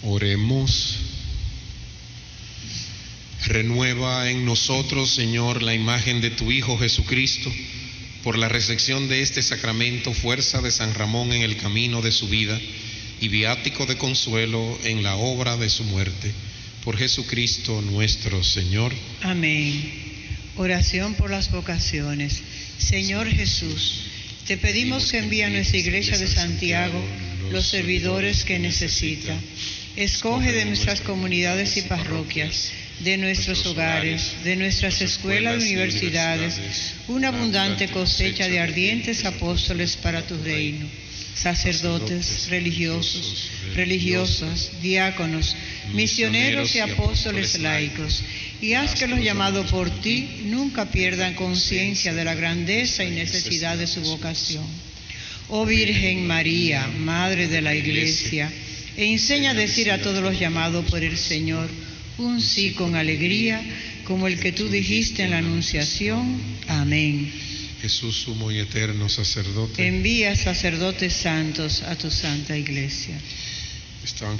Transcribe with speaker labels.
Speaker 1: Oremos. Renueva en nosotros, Señor, la imagen de tu Hijo Jesucristo, por la recepción de este sacramento, fuerza de San Ramón en el camino de su vida y viático de consuelo en la obra de su muerte. Por Jesucristo nuestro Señor.
Speaker 2: Amén. Oración por las vocaciones. Señor Jesús, te pedimos que envíe a nuestra Iglesia de Santiago los servidores que necesita. Escoge de nuestras comunidades y parroquias, de nuestros hogares, de nuestras escuelas y universidades, una abundante cosecha de ardientes apóstoles para tu reino. Sacerdotes, religiosos, religiosas, diáconos, misioneros y apóstoles laicos, y haz que los llamados por ti nunca pierdan conciencia de la grandeza y necesidad de su vocación. Oh Virgen María, Madre de la Iglesia, enseña a decir a todos los llamados por el Señor un sí con alegría, como el que tú dijiste en la Anunciación. Amén.
Speaker 1: Jesús, sumo y eterno sacerdote,
Speaker 2: envía sacerdotes santos a tu santa Iglesia.
Speaker 1: Estaban